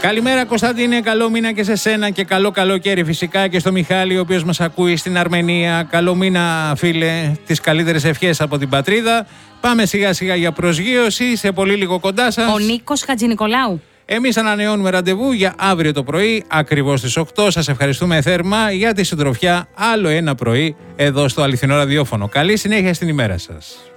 Καλημέρα Κωνσταντίνε, καλό μήνα και σε σένα και καλό καλοκαίρι φυσικά και στο Μιχάλη ο οποίος μας ακούει στην Αρμενία. Καλό μήνα φίλε, τις καλύτερες ευχές από την πατρίδα. Πάμε σιγά σιγά για προσγείωση, σε πολύ λίγο κοντά σας. Ο Νίκος Χατζηνικολάου. Εμείς ανανεώνουμε ραντεβού για αύριο το πρωί, ακριβώς στις 8. Σας ευχαριστούμε θερμά για τη συντροφιά άλλο ένα πρωί εδώ στο Αληθινό Ραδιόφωνο. Καλή συνέχεια στην ημέρα σας.